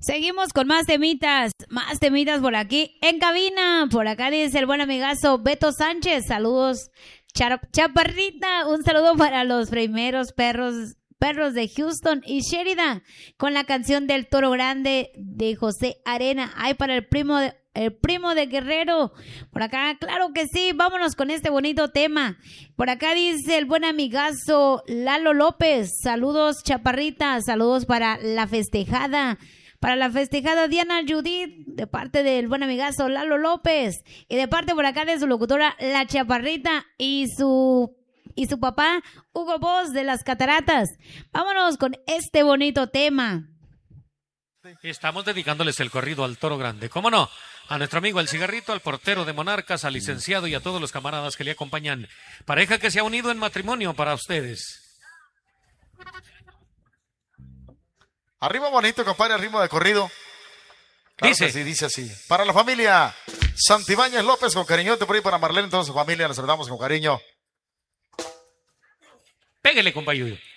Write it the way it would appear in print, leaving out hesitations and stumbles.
Seguimos con más temitas por aquí en cabina. Por acá dice el buen amigazo Beto Sánchez. Saludos, Chaparrita. Un saludo para los primeros perros de Houston y Sheridan con la canción del Toro Grande de José Arena. Ay, para el primo de Guerrero. Por acá, claro que sí. Vámonos con este bonito tema. Por acá dice el buen amigazo Lalo López. Saludos, Chaparrita. Saludos para la festejada. Para la festejada Diana Judith, de parte del buen amigazo Lalo López. Y de parte por acá de su locutora La Chaparrita y su papá Hugo Boss de las Cataratas. Vámonos con este bonito tema. Estamos dedicándoles el corrido al Toro Grande. ¿Cómo no? A nuestro amigo El Cigarrito, al portero de Monarcas, al licenciado y a todos los camaradas que le acompañan. Pareja que se ha unido en matrimonio para ustedes. Arriba bonito, compadre, al ritmo de corrido. Claro Dice. que sí, dice así. Para la familia Santibáñez López, con cariñote por ahí para Marlene y toda su familia, nos saludamos con cariño. Pégale, compañero.